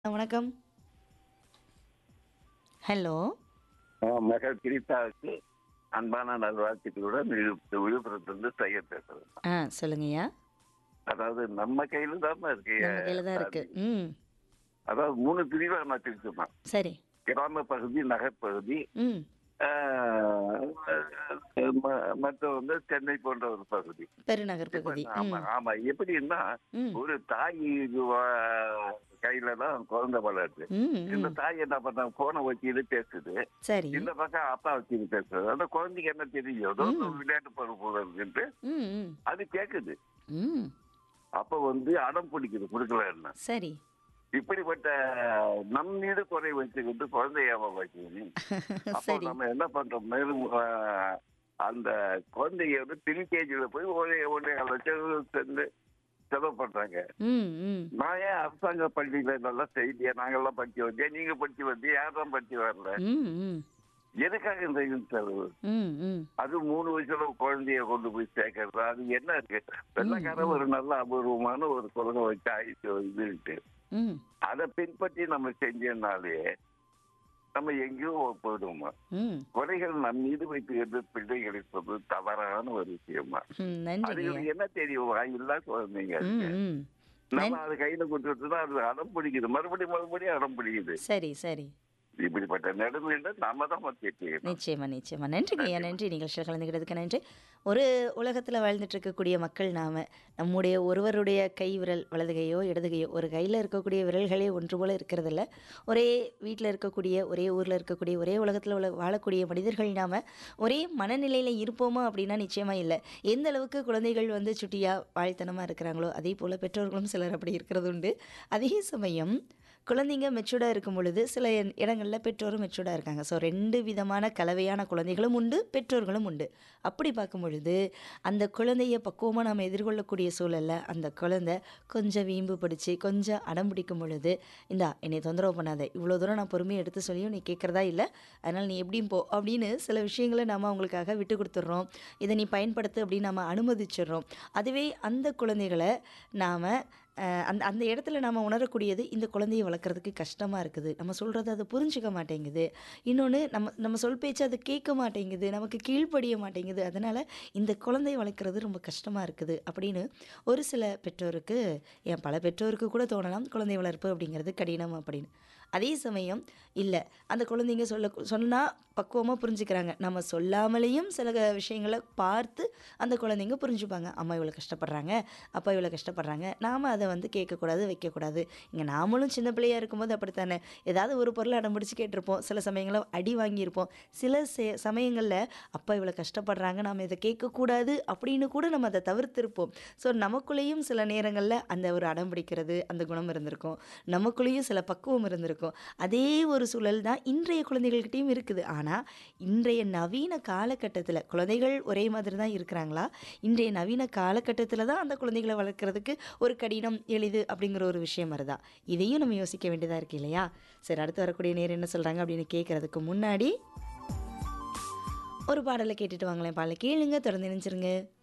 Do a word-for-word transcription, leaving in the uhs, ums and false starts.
வணக்கம். ஹலோ. ஆ, மகள் கிரித்தாவுக்கு அன்பான நல்வாழ்த்துக்களுடன் விழு- விழுப்புரத்திலிருந்து சையத் பேசுறேன். ஆ சொல்லுங்கய்யா. அதாவது நம்ம கையில தான் இருக்கு. நம்ம கையில தான் இருக்கு. சாதி. ம். அதாவது மூணு பிரிவா நான் பிரிச்சுமா, சரி. கிராம பகுதி, நகர்ப்பகுதி, ம். ஆஹ், ம- மற்ற வந்து சென்னை போன்ற ஒரு பகுதி. பெருநகர் இப்ப பகுதி. ஆமா ம். ஆமா எப்படின்னா, ம். ஒரு தாய் வ- கையில தான் குழந்தை வளருது. ம். இந்த ம். தாய் என்ன பண்ண, போனை வச்சுட்டு பேசுது. சரி. இந்த பக்கம் அப்பா வச்சுட்டு பேசுறது. அந்த குழந்தைக்கு என்ன தெரியும், ஏதோ ஒரு ம். விளையாட்டு பருவ போல இருக்குன்ட்டு ம். ம். அது கேக்குது. ம். அப்ப வந்து அடம் பிடிக்குது, கொடுக்கலன்னு. சரி. இப்படிப்பட்ட நம் மீது குறை வச்சுக்கிட்டு குழந்தைய வச்சுக்கணும். அப்போ சரி. நம்ம என்ன பண்றோம், மேலும் ஆஹ், அந்த குழந்தைய வந்து பிரிகேஜில போய் ஒரே ஒரே லட்சம் சென்று செலவு பண்றாங்க. ம். ம். நான் ஏன் அரசாங்க பள்ளியில நல்லா செய்தியா நாங்கெல்லாம் படிச்சு வந்தேன், நீங்க படிச்சு வந்து யாரும் படிச்சு வரல, ம். ம். எதுக்காக இந்த இது செலவு? ம். ம். அது மூணு வயசுல குழந்தைய கொண்டு போய் சேர்க்கறது, அது என்ன இருக்கு? வெள்ளக்கார ம். ஒரு நல்ல அபூர்வமான ஒரு குழந்தை வச்சு ஆயிடுச்சு இது இருக்கு. ம். அதை பின்பற்றி நம்ம செஞ்சோம்னாலே நம்ம எங்கேயோ போயிடுவோமா. ம். குறைகள் நம் மீது வைத்துக்கிறது பிள்ளைகளை சொல்றது தவறான ஒரு விஷயமா. ம். நன்றிங்கய்யா. அதுகளுக்கு என்ன தெரியும், வாயில்லா குழந்தைங்க ம். இருக்கு. ம். நம்ம நன் அது கையில கொடுத்துட்டுனா அது அடம் பிடிக்குது, மறுபடியும் மறுபடியும் அடம் பிடிக்குது. சரி, சரி. இப்படிப்பட்ட நிலைமையில நாம தான் மாற்றிக்கணும். நிச்சயமா, நிச்சயமா. நன்றிங்கய்யா. நன்றி. நன்றி நிகழ்ச்சியில் கலந்துக்கிட்டதுக்கு நன்றி. ஒரு உலகத்தில் வாழ்ந்துட்டு இருக்கக்கூடிய மக்கள் நாம. நம்முடைய ஒருவருடைய கை விரல் வலது கையோ, இடது கையோ ஒரு கையில் இருக்கக்கூடிய விரல்களே ஒன்று போல இருக்கிறதில்ல. ஒரே வீட்டில் இருக்கக்கூடிய, ஒரே ஊரில் இருக்கக்கூடிய, ஒரே உலகத்தில் உள்ள வாழக்கூடிய மனிதர்கள் நாம. ஒரே மனநிலையில் இருப்போமா அப்படின்னா நிச்சயமா இல்லை. எந்த அளவுக்கு குழந்தைகள் வந்து சுட்டியா வாழ்த்தனமாக இருக்கிறாங்களோ அதே போல் பெற்றோர்களும் சிலர் அப்படி இருக்கிறது உண்டு. அதே சமயம் குழந்தைங்க மெச்சூர்டாக இருக்கும் பொழுது சில இடங்களில் பெற்றோரும் மெச்சூர்டாக இருக்காங்க. ஸோ ரெண்டு விதமான கலவையான குழந்தைகளும் உண்டு, பெற்றோர்களும் உண்டு. அப்படி பார்க்கும் பொழுது அந்த குழந்தைய பக்குவமாக நாம் எதிர்கொள்ளக்கூடிய சூழலில் அந்த குழந்தை கொஞ்சம் வீம்பு பிடிச்சி கொஞ்சம் அடம் பிடிக்கும் பொழுது, இந்தா என்னை தொந்தரவு பண்ணாத, இவ்வளோ தூரம் நான் பொறுமையை எடுத்து சொல்லியும் நீ கேட்குறதா இல்லை, அதனால் நீ எப்படியும் போ அப்படின்னு சில விஷயங்களை நாம் அவங்களுக்காக விட்டு கொடுத்துட்றோம். இதை நீ பயன்படுத்து அப்படின்னு நம்ம அனுமதிச்சிடுறோம். அதுவே அந்த குழந்தைகளை நாம் அந்த அந்த இடத்துல நாம் உணரக்கூடியது, இந்த குழந்தையை வளர்க்குறதுக்கு கஷ்டமாக இருக்குது, நம்ம சொல்கிறத அது புரிஞ்சுக்க மாட்டேங்குது, இன்னொன்று நம்ம நம்ம சொல் பேச்சு அது கேட்க மாட்டேங்குது, நமக்கு கீழ்ப்படிய மாட்டேங்குது, அதனால் இந்த குழந்தையை வளர்க்குறது ரொம்ப கஷ்டமாக இருக்குது அப்படின்னு ஒரு சில பெற்றோருக்கு, ஏன் பல பெற்றோருக்கு கூட தோணலாம் குழந்தை வளர்ப்பு அப்படிங்கிறது கடினம் அப்படின்னு. அதே சமயம் இல்லை, அந்த குழந்தைங்க சொல்ல சொன்னால் பக்குவமாக புரிஞ்சுக்கிறாங்க, நம்ம சொல்லாமலேயும் சில விஷயங்களை பார்த்து அந்த குழந்தைங்க புரிஞ்சுப்பாங்க. அம்மா இவ்வளோ கஷ்டப்படுறாங்க, அப்பா இவ்வளோ கஷ்டப்படுறாங்க, நாம் அதை வந்து கேட்கக்கூடாது, வைக்கக்கூடாது. இங்கே நாமளும் சின்ன பிள்ளையாக இருக்கும்போது அப்படித்தானே, ஏதாவது ஒரு பொருளை அடம் பிடிச்சி கேட்டிருப்போம், சில சமயங்களில் அடி வாங்கியிருப்போம், சில சே சமயங்களில் அப்பா இவ்வளோ கஷ்டப்படுறாங்க நாம் இதை கேட்கக்கூடாது அப்படின்னு கூட நம்ம அதை தவிர்த்திருப்போம். ஸோ நமக்குள்ளேயும் சில நேரங்களில் அந்த ஒரு அடம் பிடிக்கிறது அந்த குணம் இருந்திருக்கும், நமக்குள்ளேயும் சில பக்குவம் இருந்திருக்கும். அதே ஒரு சூழல் தான் இன்றைய குழந்தைகள்கிட்டையும் இருக்குது. ஆனால் இன்றைய நவீன காலகட்டத்தில் குழந்தைகள் ஒரே மாதிரி தான் இருக்கிறாங்களா, இன்றைய நவீன காலகட்டத்தில் தான் அந்த குழந்தைகளை வளர்க்குறதுக்கு ஒரு கடினம் எளிது அப்படிங்கிற ஒரு விஷயம் வருதா, இதையும் நம்ம யோசிக்க வேண்டியதாக இருக்கு இல்லையா? சரி, அடுத்து வரக்கூடிய நேரம் என்ன சொல்கிறாங்க அப்படின்னு கேட்குறதுக்கு முன்னாடி ஒரு பாடலை கேட்டுட்டு வாங்களேன். பாடலை கேளுங்க, தொடர்ந்து நினைச்சிருங்க.